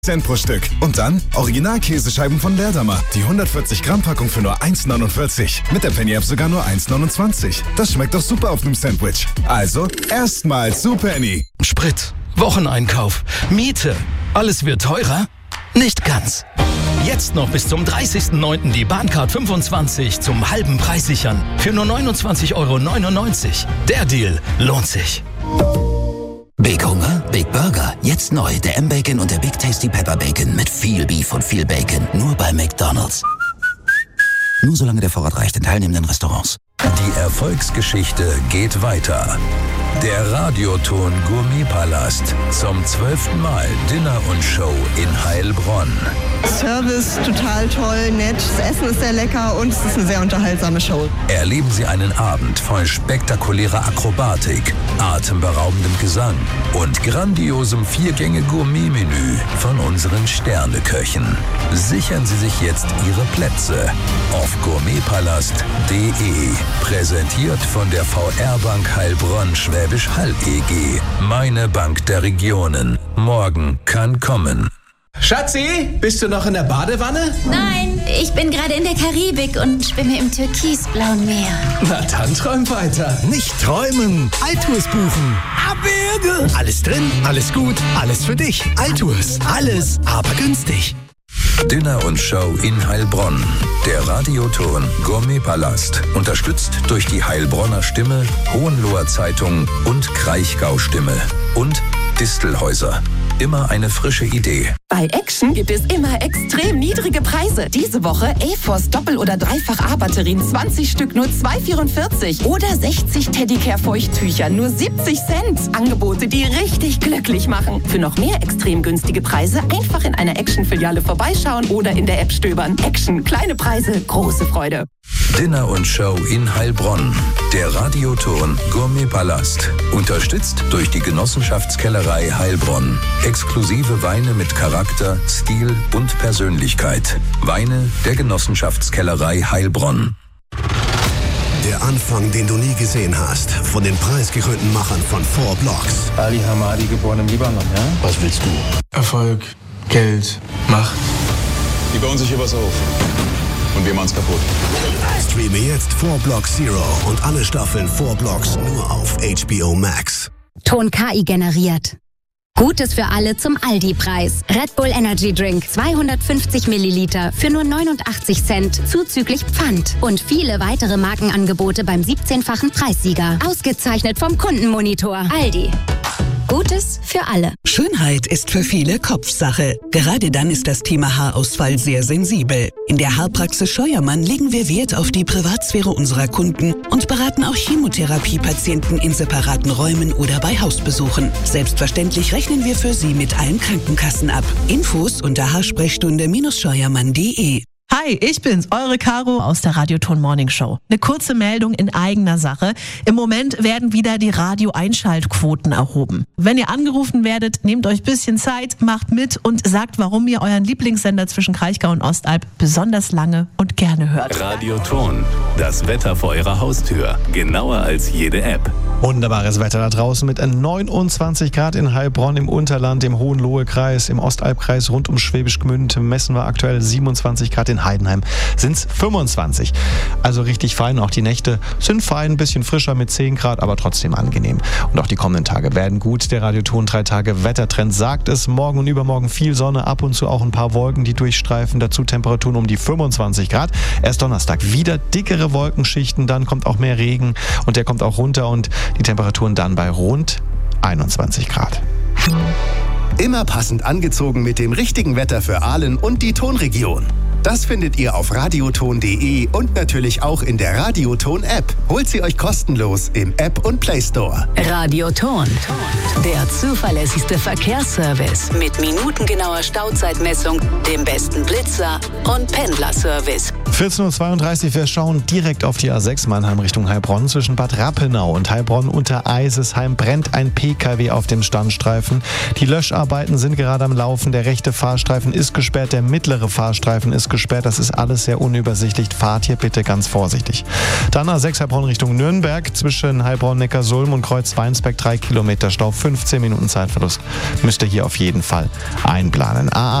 Cent pro Stück. Und dann Original-Käsescheiben von Lehrdamer. Die 140 Gramm Packung für nur 1,49. Mit der Penny App sogar nur 1,29. Das schmeckt doch super auf einem Sandwich. Also, erstmal zu Penny. Sprit, Wocheneinkauf, Miete. Alles wird teurer? Nicht ganz. Jetzt noch bis zum 30.09. die Bahncard 25 zum halben Preis sichern. Für nur 29,99 €. Der Deal lohnt sich. Big Hunger, Big Burger. Jetzt neu der M-Bacon und der Big Tasty Pepper Bacon mit viel Beef und viel Bacon. Nur bei McDonald's. Nur solange der Vorrat reicht in teilnehmenden Restaurants. Die Erfolgsgeschichte geht weiter. Der Radioton Gourmetpalast. Zum 12. Mal Dinner und Show in Heilbronn. Service total toll, nett, das Essen ist sehr lecker und es ist eine sehr unterhaltsame Show. Erleben Sie einen Abend voll spektakulärer Akrobatik, atemberaubendem Gesang und grandiosem 4-Gänge-Gourmet-Menü von unseren Sterneköchen. Sichern Sie sich jetzt Ihre Plätze auf gourmetpalast.de. Präsentiert von der VR-Bank Heilbronn Schwäbisch Hall EG. Meine Bank der Regionen. Morgen kann kommen. Schatzi, bist du noch in der Badewanne? Nein, ich bin gerade in der Karibik und schwimme im türkisblauen Meer. Na dann träum weiter. Nicht träumen, Altours buchen. Abberge. Alles drin, alles gut, alles für dich. Altours, alles, aber günstig. Dinner und Show in Heilbronn. Der Radioton Gourmetpalast. Unterstützt durch die Heilbronner Stimme, Hohenloher Zeitung und Kraichgau Stimme. Und Distelhäuser. Immer eine frische Idee. Bei Action gibt es immer extrem niedrige Preise. Diese Woche A-Force Doppel- oder Dreifach-A-Batterien 20 Stück nur 2,44. Oder 60 Teddicare-Feuchttücher nur 70 Cent. Angebote, die richtig glücklich machen. Für noch mehr extrem günstige Preise einfach in einer Action-Filiale vorbeischauen oder in der App stöbern. Action, kleine Preise, große Freude. Dinner und Show in Heilbronn. Der Radioton Gourmetpalast. Unterstützt durch die Genossenschaftskellerei Heilbronn. Exklusive Weine mit Charakter, Stil und Persönlichkeit. Weine der Genossenschaftskellerei Heilbronn. Der Anfang, den du nie gesehen hast. Von den preisgekrönten Machern von 4 Blocks. Ali Hamadi, geboren im Libanon, ja? Was willst du? Erfolg, Geld, Macht. Die bauen sich hier was auf. Und wir machen's kaputt. Streame jetzt 4 Blocks Zero und alle Staffeln 4 Blocks nur auf HBO Max. Ton KI generiert. Gutes für alle zum Aldi-Preis. Red Bull Energy Drink 250 Milliliter für nur 89 Cent zuzüglich Pfand. Und viele weitere Markenangebote beim 17-fachen Preissieger. Ausgezeichnet vom Kundenmonitor. Aldi. Gutes für alle. Schönheit ist für viele Kopfsache. Gerade dann ist das Thema Haarausfall sehr sensibel. In der Haarpraxis Scheuermann legen wir Wert auf die Privatsphäre unserer Kunden und beraten auch Chemotherapiepatienten in separaten Räumen oder bei Hausbesuchen. Selbstverständlich rechnen wir für Sie mit allen Krankenkassen ab. Infos unter haarsprechstunde-scheuermann.de. Hi, ich bin's, eure Caro aus der Radioton Morning Show. Eine kurze Meldung in eigener Sache. Im Moment werden wieder die Radio-Einschaltquoten erhoben. Wenn ihr angerufen werdet, nehmt euch ein bisschen Zeit, macht mit und sagt, warum ihr euren Lieblingssender zwischen Kraichgau und Ostalb besonders lange und gerne hört. Radioton, das Wetter vor eurer Haustür. Genauer als jede App. Wunderbares Wetter da draußen mit 29 Grad in Heilbronn im Unterland, im Hohenlohe-Kreis, im Ostalbkreis rund um Schwäbisch Gmünd messen wir aktuell 27 Grad. In Heidenheim sind es 25. Also richtig fein. Auch die Nächte sind fein, ein bisschen frischer mit 10 Grad, aber trotzdem angenehm. Und auch die kommenden Tage werden gut. Der Radioton 3 Tage Wettertrend sagt es. Morgen und übermorgen viel Sonne, ab und zu auch ein paar Wolken, die durchstreifen. Dazu Temperaturen um die 25 Grad. Erst Donnerstag wieder dickere Wolkenschichten, dann kommt auch mehr Regen und der kommt auch runter und die Temperaturen dann bei rund 21 Grad. Immer passend angezogen mit dem richtigen Wetter für Aalen und die Tonregion. Das findet ihr auf radioton.de und natürlich auch in der Radioton-App. Holt sie euch kostenlos im App- und Play-Store. Radioton, der zuverlässigste Verkehrsservice mit minutengenauer Stauzeitmessung, dem besten Blitzer und Pendlerservice. 14:32 Uhr, wir schauen direkt auf die A6 Mannheim Richtung Heilbronn. Zwischen Bad Rappenau und Heilbronn unter Eisesheim brennt ein PKW auf dem Standstreifen. Die Löscharbeiten sind gerade am Laufen. Der rechte Fahrstreifen ist gesperrt, der mittlere Fahrstreifen ist gesperrt. Das ist alles sehr unübersichtlich. Fahrt hier bitte ganz vorsichtig. Dann A6 Heilbronn Richtung Nürnberg. Zwischen Heilbronn-Neckarsulm und Kreuz-Weinsberg 3 Kilometer Stau, 15 Minuten Zeitverlust. Müsst ihr hier auf jeden Fall einplanen.